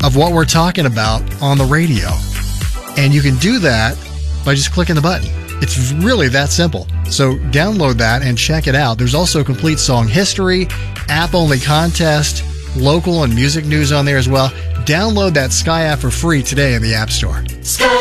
of what we're talking about on the radio. And you can do that by just clicking the button. It's really that simple. So download that and check it out. There's also complete song history, app-only contest, local and music news on there as well. Download that Sky app for free today in the App Store. Sky